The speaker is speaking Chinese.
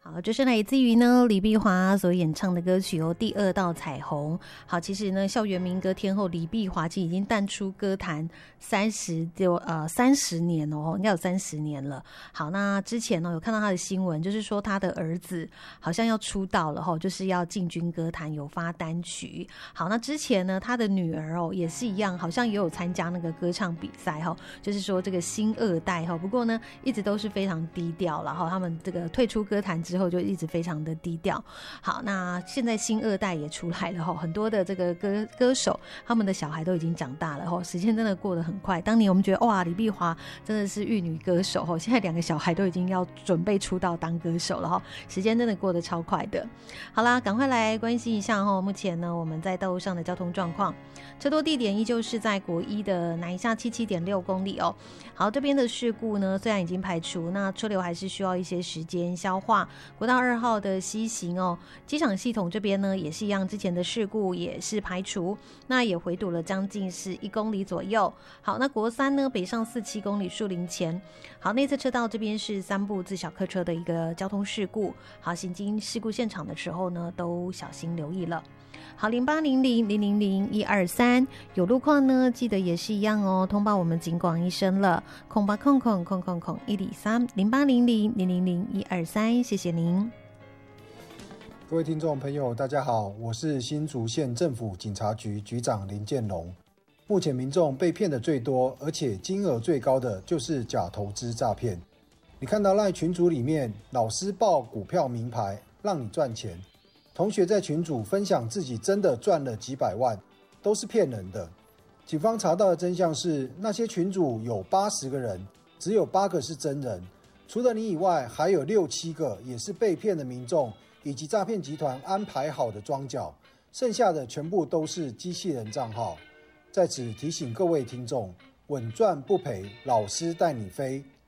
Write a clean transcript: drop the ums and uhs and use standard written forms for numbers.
好，这是来自于呢李碧华所演唱的歌曲哦，《第二道彩虹》。好，其实呢，校园民歌天后李碧华其实已经淡出歌坛30年哦，应该有30年了。好，那之前呢有看到他的新闻，就是说他的儿子好像要出道了哈，就是要进军歌坛，有发单曲。好，那之前呢他的女儿哦也是一样，好像也有参加那个歌唱比赛哈，就是说这个新二代哈，不过呢一直都是非常低调了哈，他们这个退出歌坛之后就一直非常的低调。好，那现在新二代也出来了哈，很多的这个歌手，他们的小孩都已经长大了哈，时间真的过得很快。当年我们觉得哇，李碧华真的是玉女歌手哈，现在2个小孩都已经要准备出道当歌手了哈，时间真的过得超快的。好啦，赶快来关心一下哈，目前呢我们在道路上的交通状况，车多地点依旧是在国一的南一下77.6公里哦。好，这边的事故呢虽然已经排除，那车流还是需要一些时间消化。国道2号的西行哦，机场系统这边呢也是一样，之前的事故也是排除，那也回堵了将近是1公里左右。好，那国3呢北上47公里树林前，好，内侧车道这边是3部自小客车的一个交通事故。好，行经事故现场的时候呢都小心留意了。好，0800000123有路况呢，记得也是一样哦，通报我们警广一声了，080001230800000123，谢谢您。 各位听众朋友，大家好，我是新竹县政府警察局局长林建龙。目前民众被骗的最多，而且金额最高的就是假投资诈骗。你看到LINE群组里面，老师报股票名牌让你赚钱，同学在群组分享自己真的赚了几百万，都是骗人的。警方查到的真相是，那些群组有80个人，只有8个是真人。除了你以外，还有6、7个也是被骗的民众以及诈骗集团安排好的庄脚，剩下的全部都是机器人账号。在此提醒各位听众，稳赚不赔，老师带你飞，